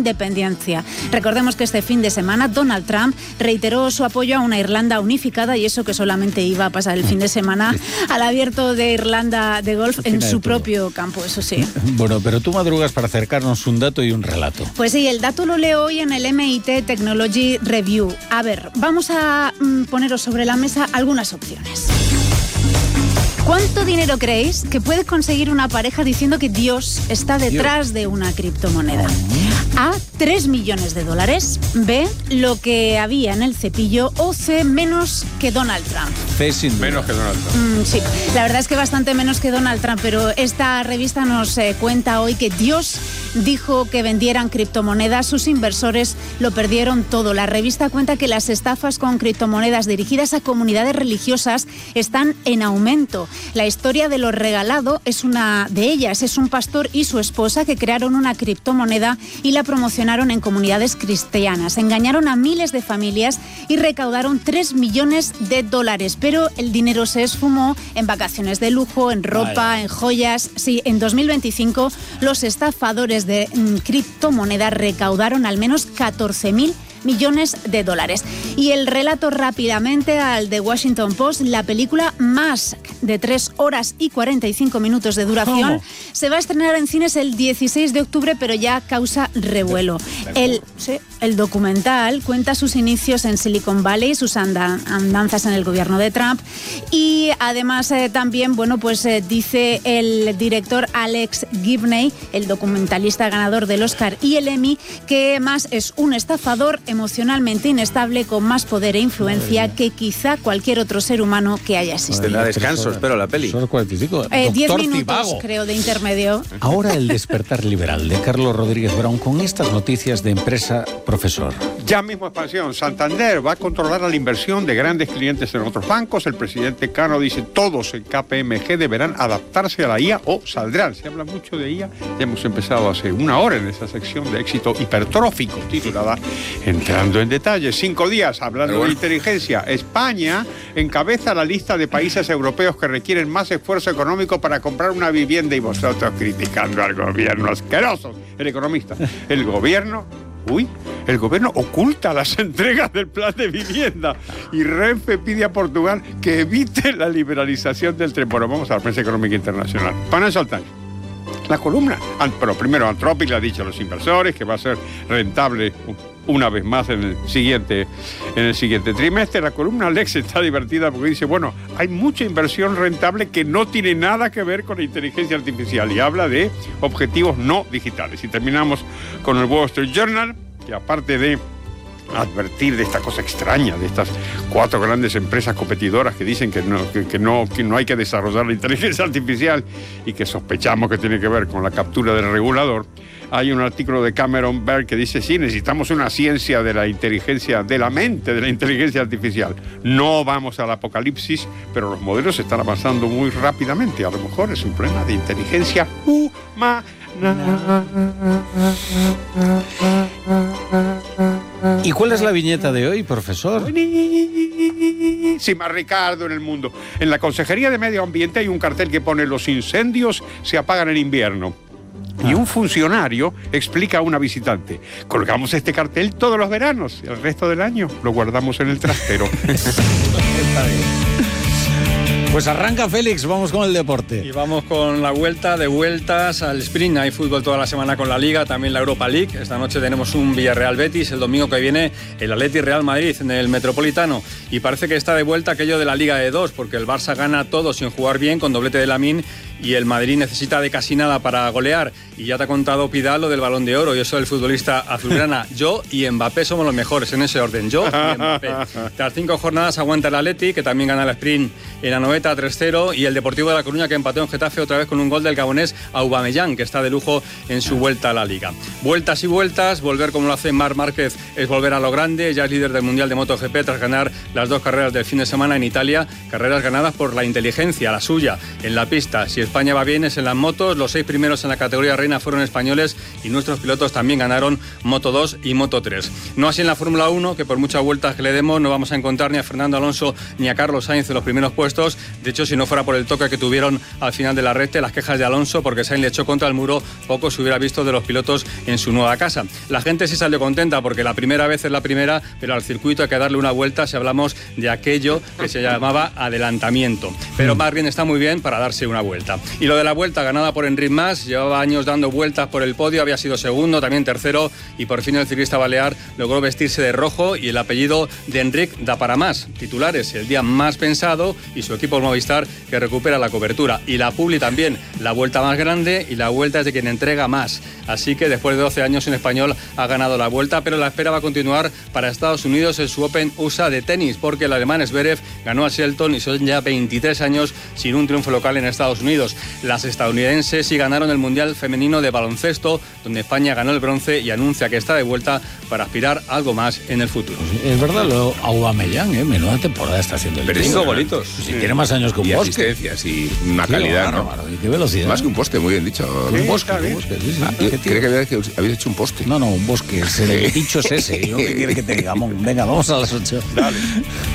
independencia. Recordemos que este fin de semana Donald Trump reiteró su apoyo a una Irlanda unificada, y eso que solamente iba a pasar el fin de semana al Abierto de Irlanda de golf en su propio campo, eso sí. Bueno, pero tú madrugas para acercarnos un dato y un relato. Pues sí, el dato lo leo hoy en el MIT Technology Review. A ver, vamos a poneros sobre la mesa algunas opciones. ¿Cuánto dinero creéis que puede conseguir una pareja diciendo que Dios está detrás de una criptomoneda? A, $3 millones. B, lo que había en el cepillo. O C, menos que Donald Trump. C, sin menos que Donald Trump. Sí, la verdad es que bastante menos que Donald Trump, pero esta revista nos cuenta hoy que Dios dijo que vendieran criptomonedas, sus inversores lo perdieron todo. La revista cuenta que las estafas con criptomonedas dirigidas a comunidades religiosas están en aumento. La historia de lo regalado es una de ellas. Es un pastor y su esposa que crearon una criptomoneda y la promocionaron en comunidades cristianas. Engañaron a miles de familias y recaudaron $3 millones. Pero el dinero se esfumó en vacaciones de lujo, en ropa, en joyas. Sí, en 2025 los estafadores de criptomonedas recaudaron al menos $14.000 millones. Y el relato rápidamente al The Washington Post: la película Mask, de 3 horas y 45 minutos de duración, se va a estrenar en cines el 16 de octubre, pero ya causa revuelo. El documental cuenta sus inicios en Silicon Valley, sus andanzas en el gobierno de Trump, y además también, dice el director Alex Gibney, el documentalista ganador del Oscar y el Emmy, que Musk es un estafador emocionalmente inestable con más poder e influencia que quizá cualquier otro ser humano que haya existido. Tendrá descanso, espero, la peli. 10 minutos, creo, de intermedio. Ahora el despertar liberal de Carlos Rodríguez Brown con estas noticias de empresa, profesor. Ya mismo expansión. Santander va a controlar la inversión de grandes clientes en otros bancos. El presidente Cano dice todos en KPMG deberán adaptarse a la IA o saldrán. Se habla mucho de IA. Ya hemos empezado hace una hora en esa sección de éxito hipertrófico titulada Entrando en Detalles. 5 días hablando de inteligencia. España encabeza la lista de países europeos que requieren más esfuerzo económico para comprar una vivienda, y vosotros criticando al gobierno asqueroso. El economista. El gobierno oculta las entregas del plan de vivienda, y Renfe pide a Portugal que evite la liberalización del tren. Bueno, vamos a la prensa económica internacional. Financial Times. La columna, pero primero Anthropic le ha dicho a los inversores que va a ser rentable una vez más en el siguiente trimestre. La columna Lex está divertida porque dice, hay mucha inversión rentable que no tiene nada que ver con la inteligencia artificial, y habla de objetivos no digitales. Y terminamos con el Wall Street Journal, que aparte de advertir de esta cosa extraña, de estas 4 grandes empresas competidoras que dicen que no hay que desarrollar la inteligencia artificial y que sospechamos que tiene que ver con la captura del regulador, hay un artículo de Cameron Berg que dice, sí, necesitamos una ciencia de la inteligencia, de la mente, de la inteligencia artificial. No vamos al apocalipsis, pero los modelos están avanzando muy rápidamente. A lo mejor es un problema de inteligencia humana. ¿Y cuál es la viñeta de hoy, profesor? Sí, más Ricardo en el mundo. En la Consejería de Medio Ambiente hay un cartel que pone: los incendios se apagan en invierno. Y un funcionario explica a una visitante: colgamos este cartel todos los veranos, y el resto del año lo guardamos en el trastero. Está bien. Pues arranca, Félix, vamos con el deporte. Y vamos con la vuelta de vueltas al sprint. Hay fútbol toda la semana con la Liga, también la Europa League. Esta noche tenemos un Villarreal Betis, el domingo que viene el Athletic Real Madrid en el Metropolitano. Y parece que está de vuelta aquello de la Liga de 2, porque el Barça gana todo sin jugar bien, con doblete de Lamine, y el Madrid necesita de casi nada para golear. Y ya te ha contado Pidal lo del Balón de Oro. Yo soy el futbolista azulgrana. Yo y Mbappé somos los mejores, en ese orden. Yo y Mbappé. Tras 5 jornadas aguanta el Athletic, que también gana el sprint en la noveta 3-0, y el Deportivo de La Coruña, que empató en Getafe otra vez con un gol del gabonés Aubameyang, que está de lujo en su vuelta a la Liga. Vueltas y vueltas, volver como lo hace Marc Márquez es volver a lo grande. Ya es líder del Mundial de MotoGP tras ganar las 2 carreras del fin de semana en Italia, carreras ganadas por la inteligencia, la suya, en la pista. Si España va bien es en las motos. Los 6 primeros en la categoría reina fueron españoles y nuestros pilotos también ganaron Moto 2 y Moto 3. No así en la Fórmula 1, que por muchas vueltas que le demos no vamos a encontrar ni a Fernando Alonso ni a Carlos Sainz en los primeros puestos. De hecho, si no fuera por el toque que tuvieron al final de la recta, las quejas de Alonso porque Sainz le echó contra el muro, poco se hubiera visto de los pilotos en su nueva casa. La gente sí salió contenta porque la primera vez es la primera, pero al circuito hay que darle una vuelta si hablamos de aquello que se llamaba adelantamiento. Pero más bien está muy bien para darse una vuelta. Y lo de la vuelta ganada por Enric Mas, llevaba años dando vueltas por el podio, había sido segundo, también tercero, y por fin el ciclista balear logró vestirse de rojo y el apellido de Enric da para más. Titulares, el día más pensado, y su equipo Movistar que recupera la cobertura. Y la Publi también, la vuelta más grande, y la vuelta es de quien entrega más. Así que después de 12 años en español ha ganado la vuelta, pero la espera va a continuar para Estados Unidos en su Open USA de tenis, porque el alemán Zverev ganó a Shelton y son ya 23 años sin un triunfo local en Estados Unidos. Las estadounidenses sí ganaron el Mundial Femenino de Baloncesto, donde España ganó el bronce y anuncia que está de vuelta para aspirar a algo más en el futuro. Es verdad, lo Aubameyang, menuda temporada está haciendo el 5 golitos. Si tiene más años que un bosque. Asistencias y una calidad, ¿no? Y qué velocidad. Más que un poste, muy bien dicho. Un bosque, sí. Creo que habéis hecho un poste. No, un bosque. El dicho es ese. ¿Yo qué quiere que te digamos? Venga, vamos a las 8. Dale.